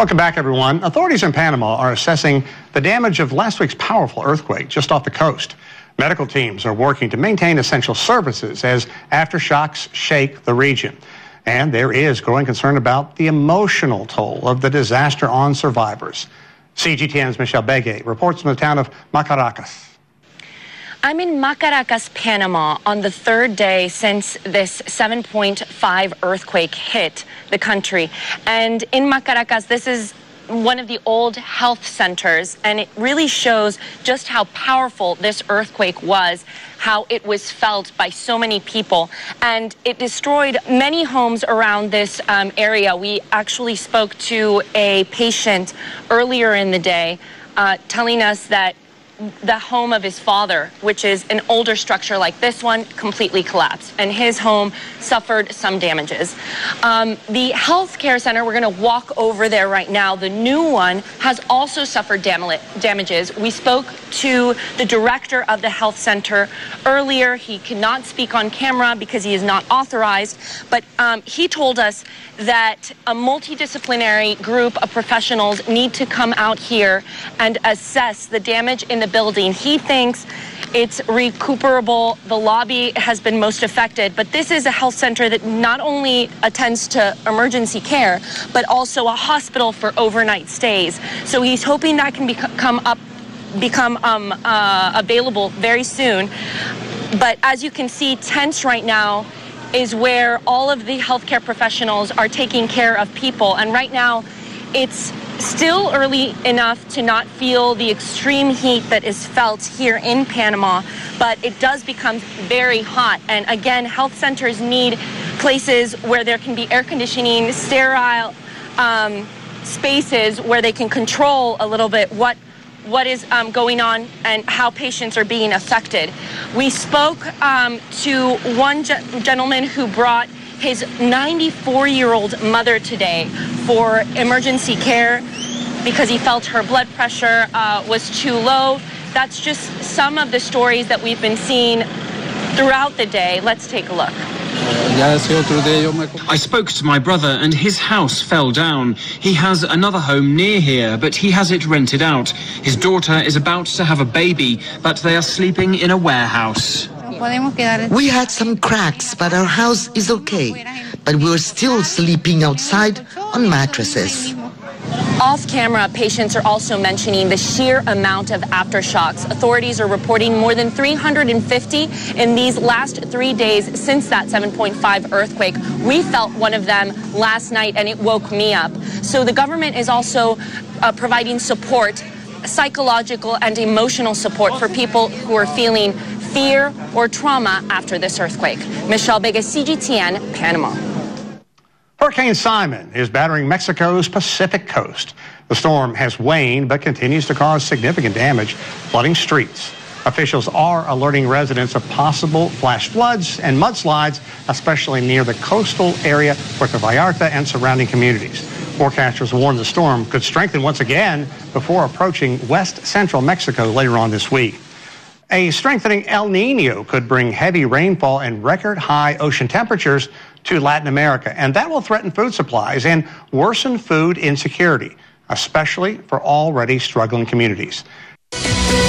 Welcome back, everyone. Authorities in Panama are assessing the damage of last week's powerful earthquake just off the coast. Medical teams are working to maintain essential services as aftershocks shake the region. And there is growing concern about the emotional toll of the disaster on survivors. CGTN's Michelle Begue reports from the town of Macaracas. I'm in Macaracas, Panama, on the third day since this 7.5 earthquake hit the country. And in Macaracas, this is one of the old health centers, and it really shows just how powerful this earthquake was, how it was felt by so many people. And it destroyed many homes around this area. We actually spoke to a patient earlier in the day telling us that the home of his father, which is an older structure like this one, completely collapsed, and his home suffered some damages. The health care center, we're going to walk over there right now. The new one has also suffered damages. We spoke to the director of the health center earlier. He cannot speak on camera because he is not authorized, but he told us that a multidisciplinary group of professionals need to come out here and assess the damage in the building. He thinks it's recuperable. The lobby has been most affected, but this is a health center that not only attends to emergency care, but also a hospital for overnight stays. So he's hoping that can become available very soon. But as you can see, tents right now is where all of the healthcare professionals are taking care of people. And right now, it's still early enough to not feel the extreme heat that is felt here in Panama, but it does become very hot. And again, health centers need places where there can be air conditioning, sterile spaces where they can control a little bit what is going on and how patients are being affected. We spoke to one gentleman who brought his 94-year-old mother today for emergency care because he felt her blood pressure was too low. That's just some of the stories that we've been seeing throughout the day. Let's take a look. I spoke to my brother and his house fell down. He has another home near here, but he has it rented out. His daughter is about to have a baby, but they are sleeping in a warehouse. We had some cracks, but our house is okay. But we're still sleeping outside on mattresses. Off camera, patients are also mentioning the sheer amount of aftershocks. Authorities are reporting more than 350 in these last 3 days since that 7.5 earthquake. We felt one of them last night and it woke me up. So the government is also providing support, psychological and emotional support for people who are feeling fear or trauma after this earthquake. Michelle Begue, CGTN, Panama. Hurricane Simon is battering Mexico's Pacific coast. The storm has waned but continues to cause significant damage, flooding streets. Officials are alerting residents of possible flash floods and mudslides, especially near the coastal area, Puerto Vallarta, and surrounding communities. Forecasters warn the storm could strengthen once again before approaching west central Mexico later on this week. A strengthening El Nino could bring heavy rainfall and record high ocean temperatures to Latin America, and that will threaten food supplies and worsen food insecurity, especially for already struggling communities.